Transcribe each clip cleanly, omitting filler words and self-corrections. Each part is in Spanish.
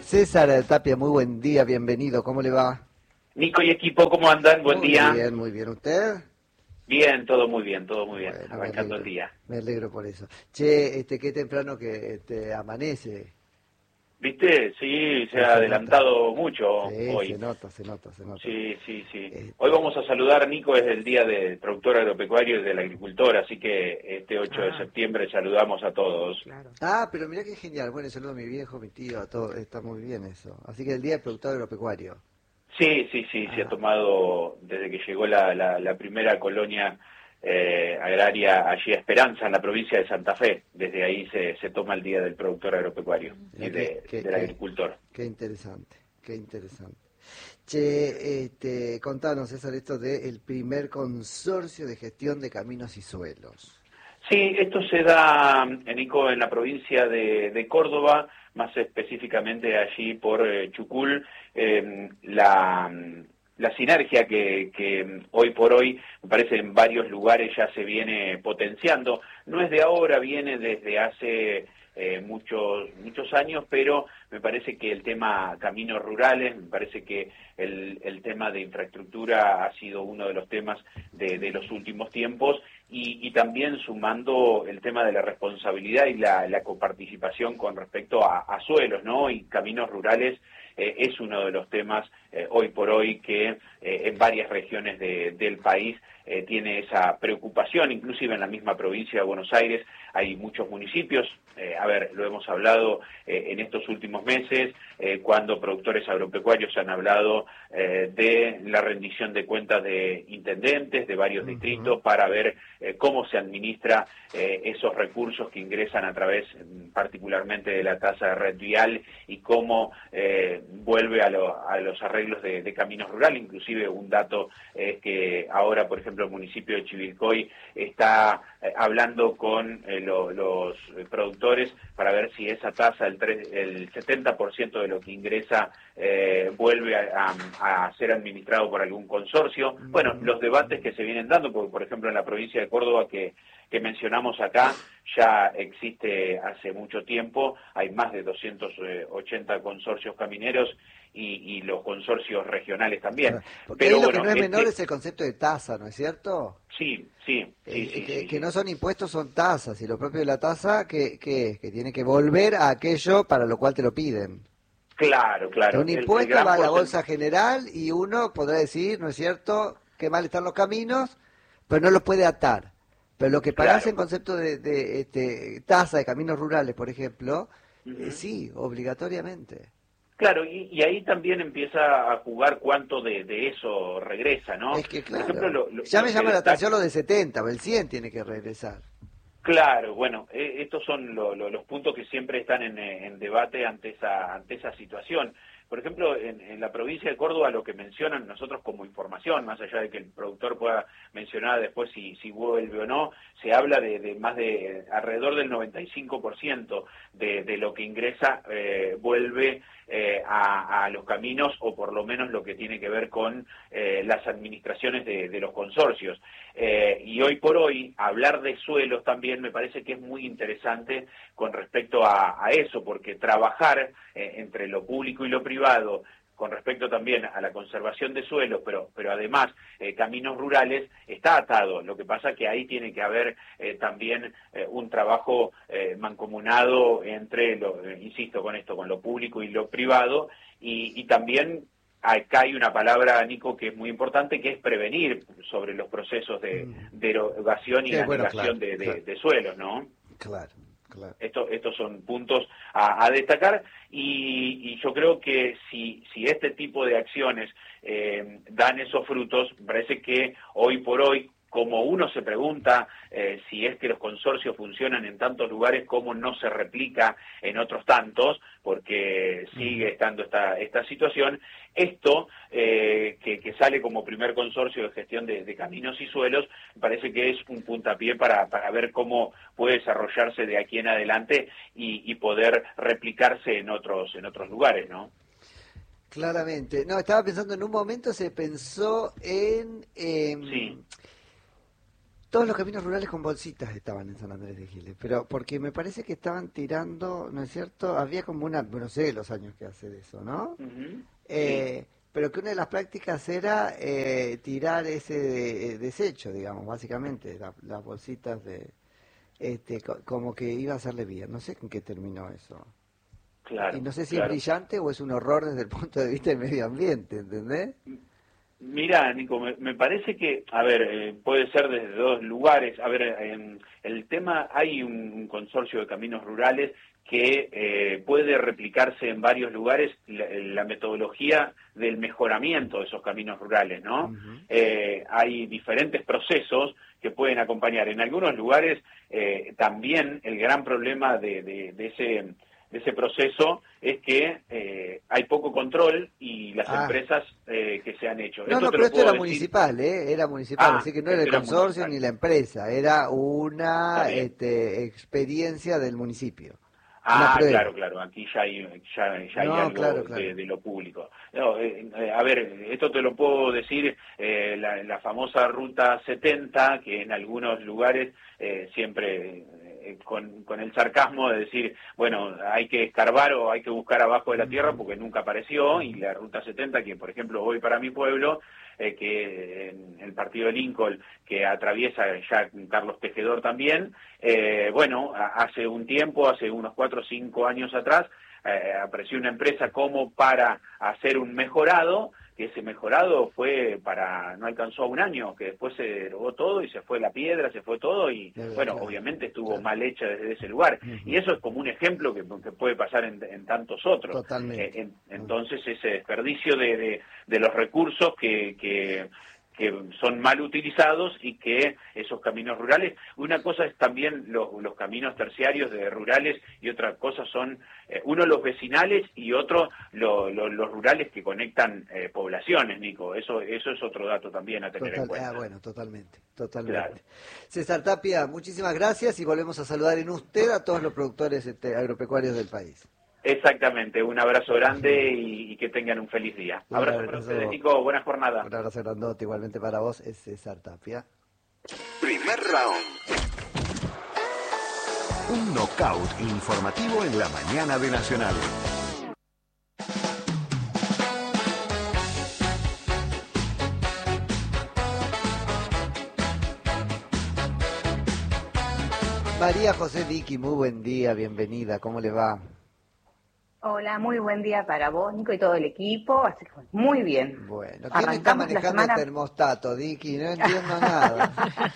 César Tapia, muy buen día, bienvenido, ¿cómo le va? Nico y equipo, ¿cómo andan? Buen día. Muy bien, ¿usted? Bien, todo muy bien, Bueno, arrancando el día. Me alegro por eso. Che, qué temprano que amanece. ¿Viste? Sí, se Sí, ha se nota. adelantado mucho Sí, hoy. se nota. Sí, sí, sí. Hoy Este, vamos a saludar, Nico, es el Día del Productor Agropecuario y del Agricultor, así que este 8 de septiembre saludamos a todos. claro. Pero mirá qué genial. Bueno, saludo a mi viejo, mi tío, a todo, está muy bien eso. Así que el Día del Productor Agropecuario. Sí, sí, sí, se ha tomado desde que llegó la primera colonia agraria allí a Esperanza, en la provincia de Santa Fe. Desde ahí se toma el Día del Productor Agropecuario y del Agricultor. Qué interesante, qué interesante. Che, contanos, César, esto del primer consorcio de gestión de caminos y suelos. Sí, esto se da, Nico, en la provincia de Córdoba, más específicamente allí por Chucul. La sinergia que hoy por hoy, me parece, en varios lugares ya se viene potenciando. No es de ahora, viene desde hace muchos años, pero me parece que el tema caminos rurales, me parece que el tema de infraestructura ha sido uno de los temas de los últimos tiempos, y también sumando el tema de la responsabilidad y la coparticipación con respecto a suelos, ¿no? Y caminos rurales es uno de los temas hoy por hoy que en varias regiones del país tiene esa preocupación. Inclusive en la misma provincia de Buenos Aires hay muchos municipios, lo hemos hablado en estos últimos meses, cuando productores agropecuarios han hablado de la rendición de cuentas de intendentes de varios distritos para ver cómo se administra esos recursos que ingresan a través particularmente de la tasa de red vial, y cómo vuelve a los arreglos de caminos rurales. Inclusive un dato es que ahora, por ejemplo, el municipio de Chivilcoy está hablando con los productores para ver si esa tasa, el 70% de lo que ingresa, vuelve a ser administrado por algún consorcio. Bueno, los debates que se vienen dando, porque por ejemplo en la provincia de Córdoba que mencionamos acá, ya existe hace mucho tiempo, hay más de 280 consorcios camineros y los consorcios regionales también. Porque Pero ahí lo que bueno, no es menor es el concepto de tasa, ¿no es cierto? Sí. Que no son impuestos, son tasas, y lo propio de la tasa que tiene que volver a aquello para lo cual te lo piden. Claro. Un El impuesto gran va a la bolsa general y uno podrá decir, ¿no es cierto?, qué mal están los caminos, pero no los puede atar. Pero lo que pagás en concepto de tasa de caminos rurales, por ejemplo, sí, obligatoriamente. Claro, y ahí también empieza a jugar cuánto de eso regresa, ¿no? Es que Por claro, ejemplo, ya me lo que llama la destaca. atención lo de 70, el 100 tiene que regresar. Claro, bueno, estos son los puntos que siempre están en debate ante esa situación. Por ejemplo, en la provincia de Córdoba, lo que mencionan nosotros como información, más allá de que el productor pueda mencionar después si vuelve o no, se habla de más de alrededor del 95% de lo que ingresa vuelve a los caminos, o por lo menos lo que tiene que ver con las administraciones de los consorcios. Y hoy por hoy, hablar de suelos también me parece que es muy interesante con respecto a eso, porque trabajar entre lo público y lo privado con respecto también a la conservación de suelos, pero además caminos rurales, está atado. Lo que pasa que ahí tiene que haber también un trabajo mancomunado entre, insisto con esto, con lo público y lo privado, y también acá hay una palabra, Nico, que es muy importante, que es prevenir sobre los procesos de erogación y anegación de suelos, ¿no? Claro. Estos son puntos a destacar, y yo creo que si este tipo de acciones dan esos frutos, me parece que hoy por hoy, como uno se pregunta si es que los consorcios funcionan en tantos lugares, ¿cómo no se replica en otros tantos? Porque sigue estando esta situación. Esto, que sale como primer consorcio de gestión de caminos y suelos, me parece que es un puntapié para ver cómo puede desarrollarse de aquí en adelante y poder replicarse en otros lugares, ¿no? Claramente. No, estaba pensando, en un momento se pensó en... Sí. Todos los caminos rurales con bolsitas estaban en San Andrés de Giles, pero porque me parece que estaban tirando, ¿no es cierto? Había como una, no sé los años que hace de eso, ¿no? Ujú. Sí. Pero que una de las prácticas era tirar ese desecho, digamos, básicamente, las bolsitas como que iba a hacerle bien. No sé en qué terminó eso. Y Claro, no sé si es claro. brillante o es un horror desde el punto de vista del medio ambiente, ¿entendés? Mira, Nico, me parece que, a ver, puede ser desde dos lugares. A ver, el tema, hay un consorcio de caminos rurales que puede replicarse en varios lugares la metodología del mejoramiento de esos caminos rurales, ¿no? Ujú. Hay diferentes procesos que pueden acompañar. En algunos lugares también el gran problema de ese proceso es que hay poco control y las Ah, empresas que se han hecho. no, Esto no, te pero lo esto puedo era decir. municipal, ¿eh? Era municipal, así que no era el Esto era consorcio municipal. ni la empresa, era Está una bien. experiencia del municipio, una Ah, prueba. claro, claro, aquí ya hay No, algo claro, claro. de lo público. No, a ver, esto te lo puedo decir, la famosa Ruta 70, que en algunos lugares siempre con el sarcasmo de decir, bueno, hay que escarbar o hay que buscar abajo de la tierra Ujú, porque nunca apareció, y ujú. la Ruta 70, que por ejemplo voy para mi pueblo, que en el partido de Lincoln, que atraviesa ya Carlos Tejedor también, bueno, hace un tiempo, hace unos 4 o 5 años atrás, apareció una empresa como para hacer un mejorado, que ese mejorado no alcanzó a un año, que después se derogó todo y se fue la piedra, se fue todo y, bueno, Claro, obviamente estuvo claro. mal hecha desde ese lugar. Y Ujú. eso es como un ejemplo que puede pasar en tantos otros. Totalmente. Entonces, ese desperdicio de los recursos que son mal utilizados y que esos caminos rurales, una cosa es también los caminos terciarios de rurales y otra cosa son, uno los vecinales y otro los rurales que conectan poblaciones, Nico. Eso es otro dato también a tener en cuenta. Bueno, totalmente, Claro. totalmente. César Tapia, muchísimas gracias y volvemos a saludar en usted a todos los productores agropecuarios del país. Exactamente, un abrazo Ujú. grande y que tengan un feliz día. Un Abrazo para ustedes, abrazo, Nico, buena jornada. un abrazo grandote igualmente para vos, es César Tapia. Primer round. Un knockout informativo en la mañana de Nacional. María José Vicky, muy buen día, bienvenida, ¿cómo le va? Hola, muy buen día para vos, Nico, y todo el equipo. Así que muy bien. Bueno, ¿quién está Arrancamos la manejando el semana. termostato, Vicky? No entiendo nada.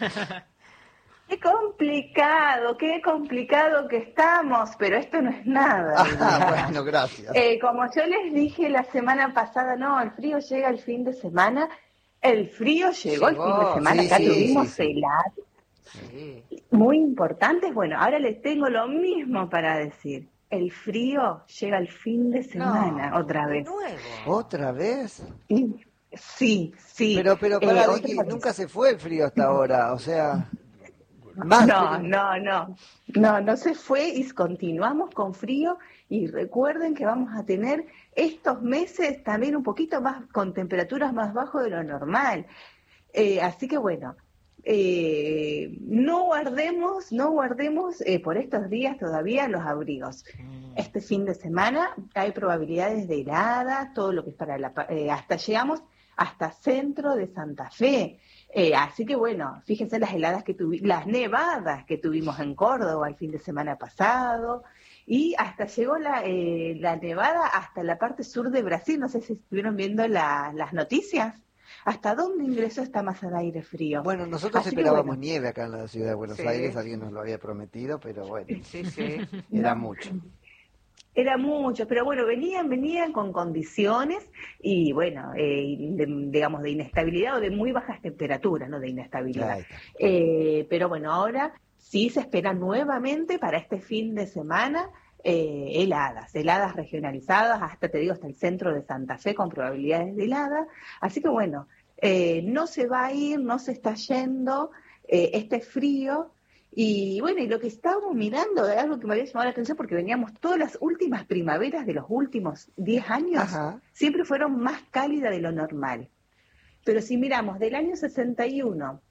Qué complicado que estamos, pero esto no es nada. Bueno, gracias. Como yo les dije la semana pasada, no, el frío llega el fin de semana. El frío llegó el fin de semana, Sí, acá sí, sí, tuvimos sí. heladas Sí. muy importantes. Bueno, ahora les tengo lo mismo para decir. El frío llega el fin de semana, No, otra De vez. nuevo. ¿Otra vez? Sí, sí. Pero para, Otra Vicky, vez. nunca se fue el frío hasta ahora, o sea, más No, frío. no se fue y continuamos con frío y recuerden que vamos a tener estos meses también un poquito más con temperaturas más bajo de lo normal. Así que bueno, no guardemos por estos días todavía los abrigos. Este fin de semana hay probabilidades de heladas, todo lo que es para hasta llegamos hasta centro de Santa Fe. Así que bueno, fíjense las heladas las nevadas que tuvimos en Córdoba el fin de semana pasado, y hasta llegó la nevada hasta la parte sur de Brasil. No sé si estuvieron viendo las noticias. ¿Hasta dónde ingresó esta masa de aire frío? Bueno, nosotros Así que esperábamos bueno, nieve acá en la ciudad de Buenos Sí. Aires, alguien nos lo había prometido, pero bueno, Sí, sí. era no. mucho. Era mucho, pero bueno, venían con condiciones y bueno, digamos de inestabilidad o de muy bajas temperaturas, no de inestabilidad. Ahí está. Pero bueno, ahora sí se espera nuevamente para este fin de semana heladas regionalizadas, hasta te digo, hasta el centro de Santa Fe con probabilidades de helada. Así que bueno, no se va a ir, no se está yendo este frío. Y bueno, y lo que estábamos mirando es algo que me había llamado la atención porque veníamos todas las últimas primaveras de los últimos 10 años, Ajá. siempre fueron más cálidas de lo normal. Pero si miramos del año 61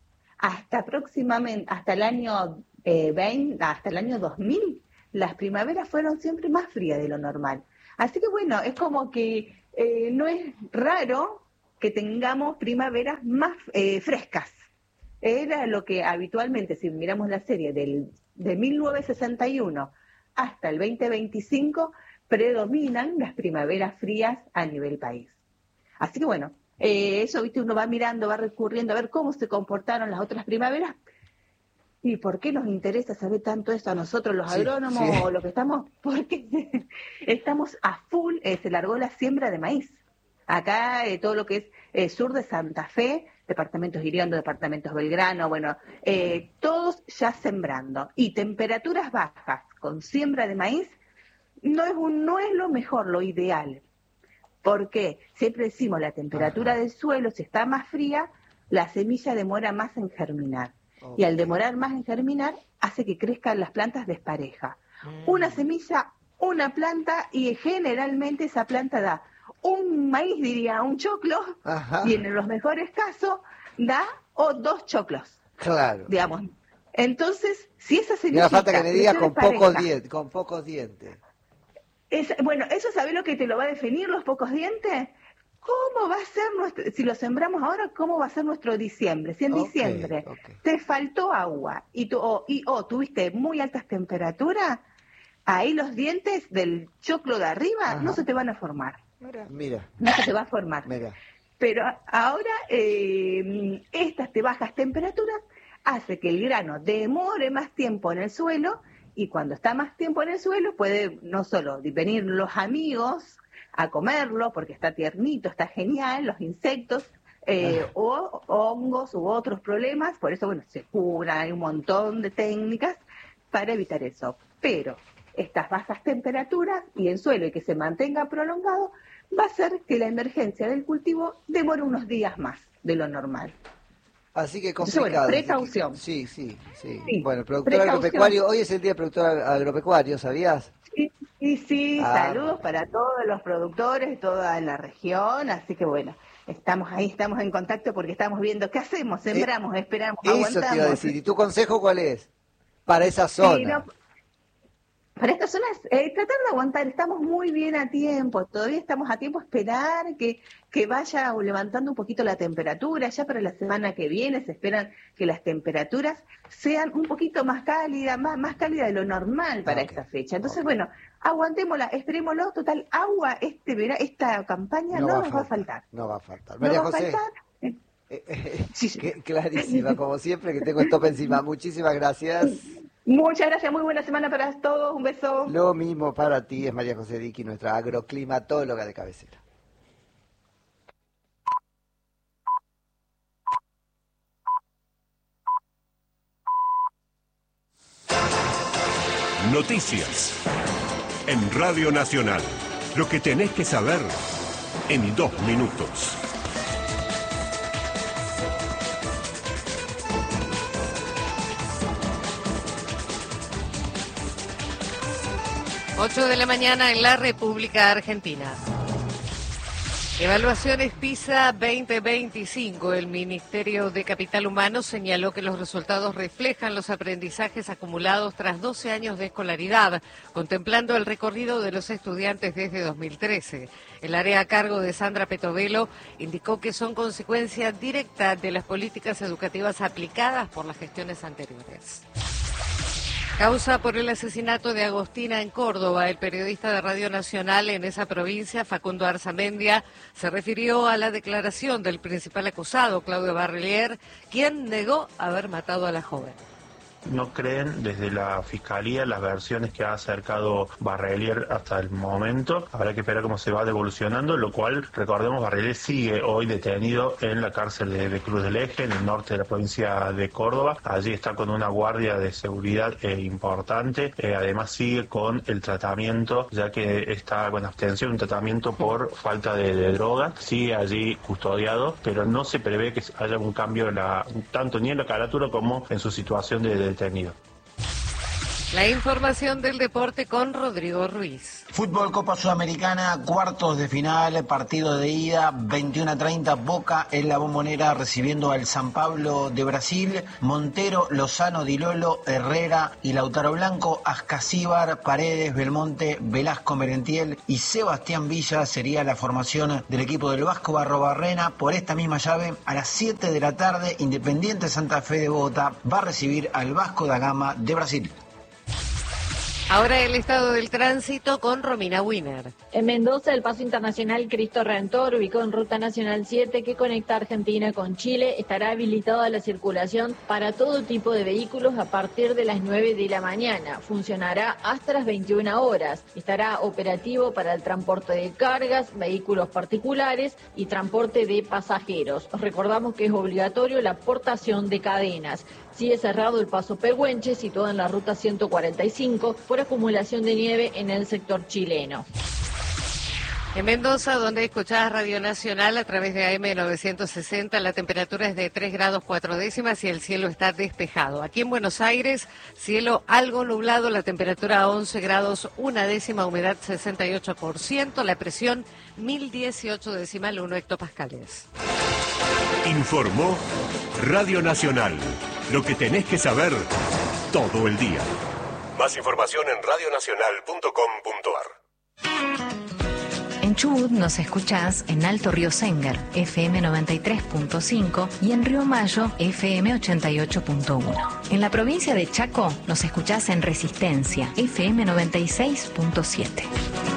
hasta aproximadamente, hasta el año 20, hasta el año 2000, las primaveras fueron siempre más frías de lo normal. Así que bueno, es como que no es raro que tengamos primaveras más frescas. Era lo que habitualmente, si miramos la serie de 1961 hasta el 2025, predominan las primaveras frías a nivel país. Así que bueno, eso, viste, uno va mirando, va recurriendo a ver cómo se comportaron las otras primaveras. ¿Y por qué nos interesa saber tanto esto a nosotros, los agrónomos, o lo que estamos? Porque estamos a full, se largó la siembra de maíz. Acá todo lo que es sur de Santa Fe, departamentos Iriondo, departamentos Belgrano, bueno, todos ya sembrando. Y temperaturas bajas con siembra de maíz no es lo mejor, lo ideal. Porque siempre decimos, la temperatura del suelo, si está más fría, la semilla demora más en germinar. Okay. Y al demorar más en germinar, hace que crezcan las plantas despareja. Una semilla, una planta, y generalmente esa planta da un maíz, diría, un choclo, y en los mejores casos da 2 choclos. Claro. Digamos. Entonces, si esa semilla... Me falta que me digas con pocos dientes. Bueno, ¿eso sabés lo que te lo va a definir, los pocos dientes? ¿Cómo va a ser si lo sembramos ahora, cómo va a ser nuestro diciembre? Si en diciembre te faltó agua y tuviste muy altas temperaturas, ahí los dientes del choclo de arriba no se te van a formar. Mira. No se te va a formar. Mira. Pero ahora estas bajas temperaturas hace que el grano demore más tiempo en el suelo, y cuando está más tiempo en el suelo puede no solo venir los amigos a comerlo porque está tiernito, está genial, los insectos o hongos u otros problemas. Por eso, bueno, se cura, hay un montón de técnicas para evitar eso. Pero estas bajas temperaturas y el suelo, y que se mantenga prolongado, va a hacer que la emergencia del cultivo demore unos días más de lo normal. Así que complicado. Entonces, bueno, precaución. Sí. Bueno, el productor agropecuario, hoy es el día del productor agropecuario, ¿sabías? Sí, saludos para todos los productores, toda la región, así que bueno, estamos en contacto porque estamos viendo qué hacemos, sembramos, esperamos, aguantamos. Eso te iba a decir, ¿y tu consejo cuál es? Para esa zona. Para estas zonas, tratar de aguantar, estamos muy bien a tiempo, todavía estamos a tiempo, esperar que vaya levantando un poquito la temperatura. Ya para la semana que viene se esperan que las temperaturas sean un poquito más cálidas, más cálidas de lo normal para esta fecha. Entonces, bueno, aguantémosla, esperémoslo, total, agua esta campaña no nos va a faltar. No va a faltar. María José, clarísima, como siempre, que tengo el tope encima. Muchísimas gracias. Muchas gracias, muy buena semana para todos, un beso. Lo mismo para ti, es María José Diqui, nuestra agroclimatóloga de cabecera. Noticias en Radio Nacional. Lo que tenés que saber en 2 minutos. Ocho de la mañana en la República Argentina. Evaluaciones PISA 2025. El Ministerio de Capital Humano señaló que los resultados reflejan los aprendizajes acumulados tras 12 años de escolaridad, contemplando el recorrido de los estudiantes desde 2013. El área a cargo de Sandra Petovelo indicó que son consecuencia directa de las políticas educativas aplicadas por las gestiones anteriores. Causa por el asesinato de Agostina en Córdoba. El periodista de Radio Nacional en esa provincia, Facundo Arzamendia, se refirió a la declaración del principal acusado, Claudio Barrelier, quien negó haber matado a la joven. No creen desde la Fiscalía las versiones que ha acercado Barrelier hasta el momento. Habrá que esperar cómo se va devolucionando, lo cual, recordemos, Barrelier sigue hoy detenido en la cárcel de Cruz del Eje, en el norte de la provincia de Córdoba. Allí está con una guardia de seguridad importante. Además sigue con el tratamiento, ya que está con abstención, un tratamiento por falta de droga. Sigue allí custodiado, pero no se prevé que haya un cambio tanto ni en la carátula como en su situación de detenido. La información del deporte con Rodrigo Ruiz. Fútbol Copa Sudamericana, cuartos de final, partido de ida, 21:30, Boca en la Bombonera recibiendo al San Pablo de Brasil, Montero, Lozano, Di Lolo, Herrera y Lautaro Blanco, Ascasíbar, Paredes, Belmonte, Velasco, Merentiel y Sebastián Villa sería la formación del equipo del Vasco Barrobarrena. Por esta misma llave, a las 7 de la tarde, Independiente Santa Fe de Bogotá va a recibir al Vasco da Gama de Brasil. Ahora el estado del tránsito con Romina Wiener. En Mendoza, el paso internacional Cristo Redentor, ubicado en Ruta Nacional 7, que conecta Argentina con Chile, estará habilitado a la circulación para todo tipo de vehículos a partir de las 9 de la mañana. Funcionará hasta las 21 horas. Estará operativo para el transporte de cargas, vehículos particulares y transporte de pasajeros. Recordamos que es obligatorio la portación de cadenas. Sigue cerrado el paso Pehuenche, situado en la ruta 145, por acumulación de nieve en el sector chileno. En Mendoza, donde escuchás Radio Nacional a través de AM 960, la temperatura es de 3 grados 4 décimas y el cielo está despejado. Aquí en Buenos Aires, cielo algo nublado, la temperatura 11 grados 1 décima, humedad 68%, la presión 1018,1 hectopascales. Informó Radio Nacional. Lo que tenés que saber todo el día. Más información en radionacional.com.ar. En Chubut nos escuchás en Alto Río Sengar, FM 93.5 y en Río Mayo, FM 88.1. En la provincia de Chaco nos escuchás en Resistencia, FM 96.7.